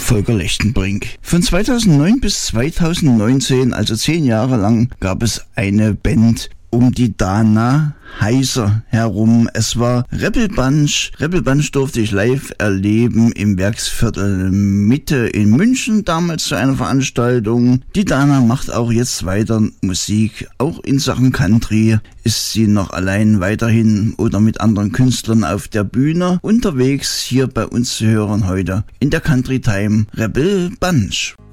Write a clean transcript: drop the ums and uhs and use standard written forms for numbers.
Volker Lechtenbrink. Von 2009 bis 2019, also 10 Jahre lang, gab es eine Band um die Dana Heiser herum. Es war Rebel Bunch. Rebel Bunch durfte ich live erleben im Werksviertel Mitte in München, damals zu einer Veranstaltung. Die Dana macht auch jetzt weiter Musik, auch in Sachen Country ist sie noch allein weiterhin oder mit anderen Künstlern auf der Bühne unterwegs. Hier bei uns zu hören heute in der Country Time Rebel Bunch.